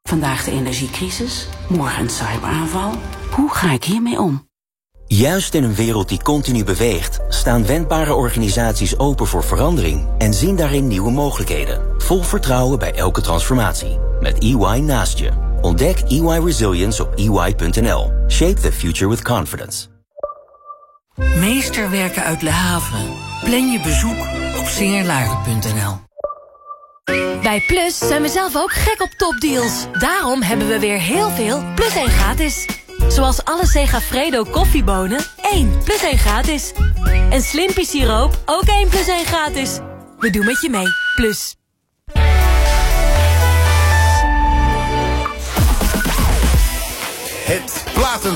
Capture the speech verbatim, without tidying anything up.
Vandaag de energiecrisis, morgen een cyberaanval. Hoe ga ik hiermee om? Juist in een wereld die continu beweegt, staan wendbare organisaties open voor verandering en zien daarin nieuwe mogelijkheden. Vol vertrouwen bij elke transformatie. Met E Y naast je. Ontdek E Y Resilience op e y punt n l. Shape the future with confidence. Meesterwerken uit Le Havre. Plan je bezoek op singerlaarden punt n l. Bij Plus zijn we zelf ook gek op topdeals. Daarom hebben we weer heel veel Plus één gratis. Zoals alle Segafredo koffiebonen, één plus één gratis. En Slimpy siroop, ook één plus één gratis. We doen met je mee, Plus. Het platen